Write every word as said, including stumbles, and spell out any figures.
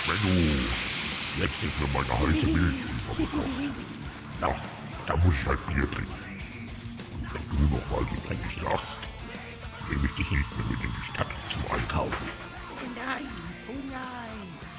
Benno, jetzt ist mir meine heiße Milch übergekocht. Ja, da muss ich halt Bier trinken. Und wenn du noch mal so dreckig lachst, nehme ich dich nicht mehr mit in die Stadt zum Einkaufen. Nein, oh nein.